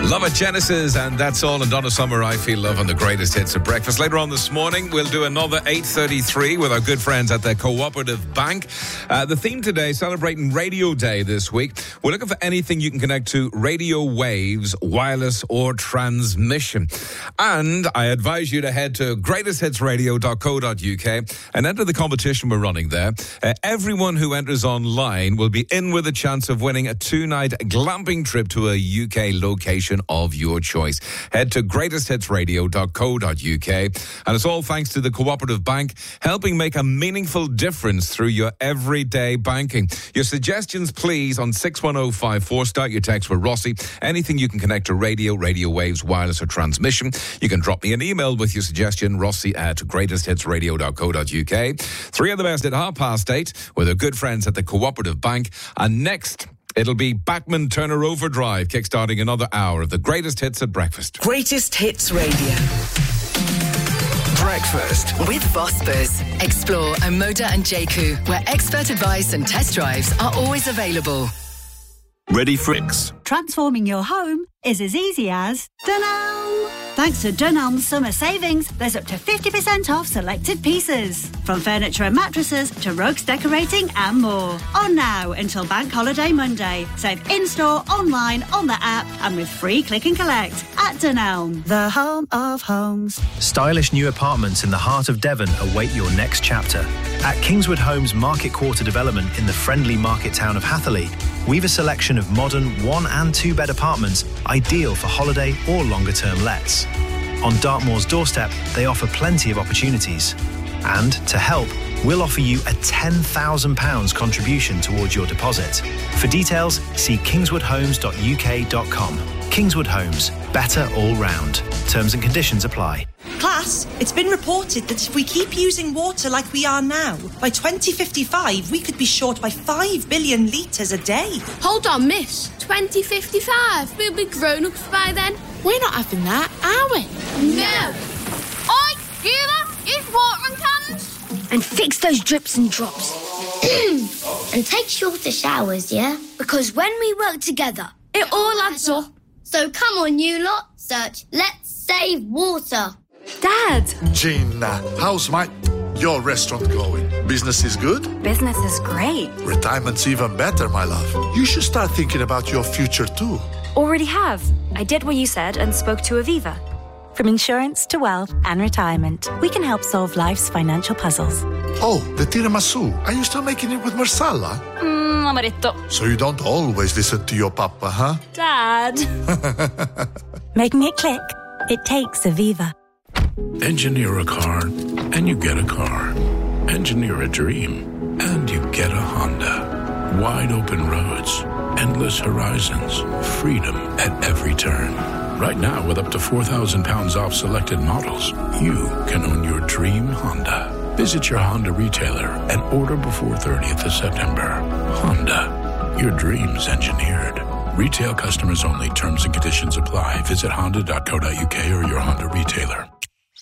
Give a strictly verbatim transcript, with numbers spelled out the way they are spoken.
Love at Genesis, and that's all. And Donna Summer, I Feel Love on the greatest hits of breakfast. Later on this morning, we'll do another eight thirty-three with our good friends at the Cooperative Bank. Uh, the theme today, celebrating Radio Day this week. We're looking for anything you can connect to radio waves, wireless or transmission. And I advise you to head to greatest hits radio dot co dot uk and enter the competition we're running there. Uh, everyone who enters online will be in with a chance of winning a two-night glamping trip to a U K location of your choice. Head to greatest hits radio dot co dot uk, and it's all thanks to the Cooperative Bank, helping make a meaningful difference through your everyday banking. Your suggestions, please, on six one oh five four. Start your text with Rossi. Anything you can connect to radio, radio waves, wireless or transmission. You can drop me an email with your suggestion, Rossi at greatest hits radio dot co dot uk. Three of the best at half past eight with our good friends at the Cooperative Bank. And next, it'll be Bachman Turner Overdrive, kickstarting another hour of the greatest hits at breakfast. Greatest Hits Radio. Breakfast with Vospers. Explore Omoda and Jaku, where expert advice and test drives are always available. Ready for X. Transforming your home is as easy as Dunelm. Thanks to Dunelm's summer savings, there's up to fifty percent off selected pieces. From furniture and mattresses to rugs, decorating and more. On now until Bank Holiday Monday. Save in-store, online, on the app and with free click and collect at Dunelm, the home of homes. Stylish new apartments in the heart of Devon await your next chapter. At Kingswood Homes Market Quarter Development in the friendly market town of Hatherley, we've a selection of modern one and two bed apartments ideal for holiday or longer term lets. On Dartmoor's doorstep, they offer plenty of opportunities. And to help, we'll offer you a ten thousand pounds contribution towards your deposit. For details, see kingswood homes dot u k dot com. Kingswood Homes, better all round. Terms and conditions apply. Class, it's been reported that if we keep using water like we are now, by twenty fifty-five we could be short by five billion litres a day. Hold on, miss. twenty fifty-five? We'll be grown-ups by then. We're not having that, are we? No. Oi, hear that? Use watering cans. And fix those drips and drops. And take shorter showers, yeah? Because when we work together, it all adds up. So come on, you lot. Search Let's Save Water. Dad! Gina, how's my... your restaurant going? Business is good? Business is great. Retirement's even better, my love. You should start thinking about your future too. Already have. I did what you said and spoke to Aviva. From insurance to wealth and retirement, we can help solve life's financial puzzles. Oh, the tiramisu. Are you still making it with Marsala? Mmm, amaretto. So you don't always listen to your papa, huh? Dad. Making it click. It takes Aviva. Engineer a car, and you get a car. Engineer a dream, and you get a Honda. Wide open roads, endless horizons, freedom at every turn. Right now, with up to four thousand pounds off selected models, you can own your dream Honda. Visit your Honda retailer and order before thirtieth of September. Honda, your dreams engineered. Retail customers only. Terms and conditions apply. Visit honda dot co dot uk or your Honda retailer.